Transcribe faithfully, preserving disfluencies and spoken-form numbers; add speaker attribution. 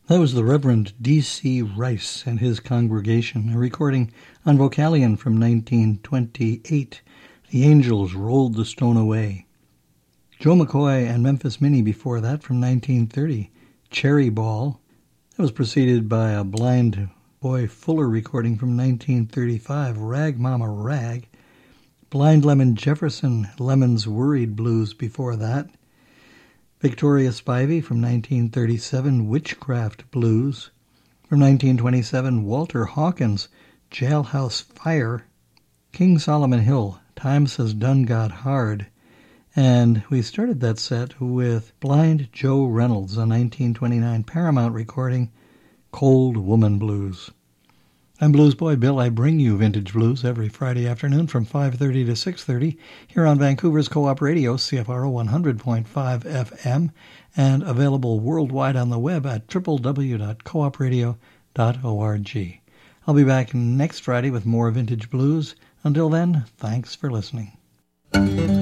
Speaker 1: That was the Reverend D C Rice and his congregation, a recording on Vocalion from nineteen twenty-eight. The Angels Rolled the Stone Away. Joe McCoy and Memphis Minnie before that from nineteen thirty, Cherry Ball. That was preceded by a Blind Boy Fuller recording from nineteen thirty-five, Rag Mama Rag. Blind Lemon Jefferson, Lemon's Worried Blues before that. Victoria Spivey from nineteen thirty-seven, Witchcraft Blues. From nineteen twenty-seven, Walter Hawkins, Jailhouse Fire. King Solomon Hill, Times Has Done Got Hard. And we started that set with Blind Joe Reynolds, a nineteen twenty-nine Paramount recording, Cold Woman Blues. I'm Blues Boy Bill. I bring you Vintage Blues every Friday afternoon from five thirty to six thirty here on Vancouver's Co-op Radio, C F R O one hundred point five F M, and available worldwide on the web at w w w dot co op radio dot org. I'll be back next Friday with more Vintage Blues. Until then, thanks for listening.